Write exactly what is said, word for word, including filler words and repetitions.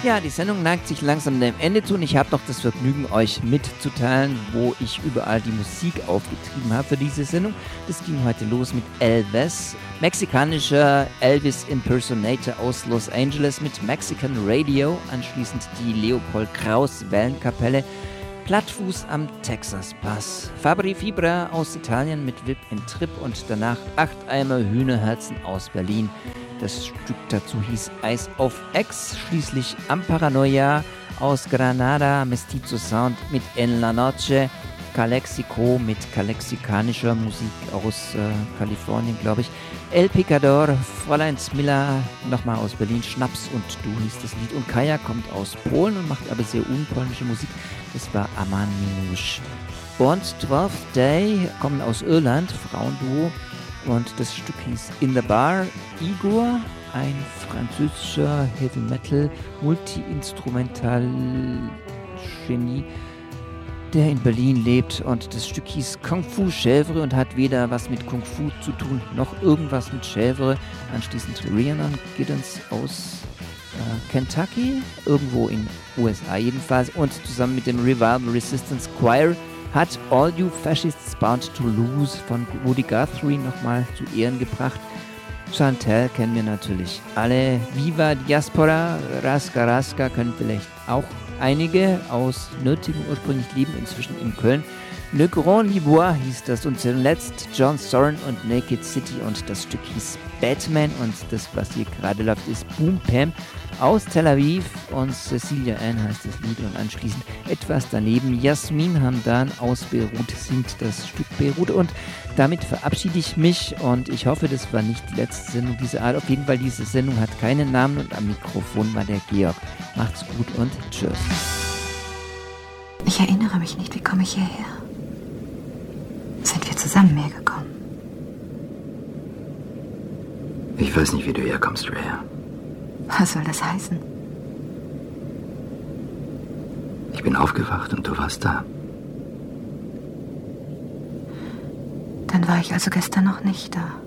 Ja, die Sendung neigt sich langsam dem Ende zu und ich habe noch das Vergnügen, euch mitzuteilen, wo ich überall die Musik aufgetrieben habe für diese Sendung. Das ging heute los mit Elvis, mexikanischer Elvis-Impersonator aus Los Angeles mit Mexican Radio, anschließend die Leopold Krauss Wellenkapelle, Plattfuß am Texas-Pass, Fabri Fibra aus Italien mit Vip in Trip und danach acht Eimer Hühnerherzen aus Berlin. Das Stück dazu hieß Eyes of X, schließlich Am Paranoia aus Granada, Mestizo Sound mit En la Noche, Calexico mit kalexikanischer Musik aus äh, Kalifornien, glaube ich, El Picador, Fräulein Smilla, nochmal aus Berlin, Schnaps und Du hieß das Lied und Kaja kommt aus Polen und macht aber sehr unpolnische Musik, das war Aman Minush. Und Twelfth Day kommen aus Irland, Frauenduo. Und das Stück hieß In the Bar. Igor, ein französischer Heavy Metal Multi-Instrumental-Genie, der in Berlin lebt. Und das Stück hieß Kung Fu Chèvre und hat weder was mit Kung Fu zu tun, noch irgendwas mit Chèvre. Anschließend Rhiannon Giddens aus äh, Kentucky, irgendwo in U S A jedenfalls. Und zusammen mit dem Revival Resistance Choir hat All You Fascists Bound to Lose von Woody Guthrie nochmal zu Ehren gebracht. Chantel kennen wir natürlich alle. Viva Diaspora, Raska Raska können vielleicht auch einige aus Nürtingen ursprünglich leben, inzwischen in Köln. Le Grand Libois hieß das und zuletzt John Soren und Naked City und das Stück hieß Batman und das, was hier gerade läuft, ist Boom Pam aus Tel Aviv und Cecilia Ann heißt das Lied und anschließend etwas daneben Jasmin Hamdan aus Beirut singt das Stück Beirut und damit verabschiede ich mich und ich hoffe, das war nicht die letzte Sendung dieser Art. Auf jeden Fall, diese Sendung hat keinen Namen und am Mikrofon war der Georg. Macht's gut und tschüss. Ich erinnere mich nicht, wie komme ich hierher? Sind wir zusammen hergekommen? Ich weiß nicht, wie du herkommst, Rhea. Was soll das heißen? Ich bin aufgewacht und du warst da. Dann war ich also gestern noch nicht da.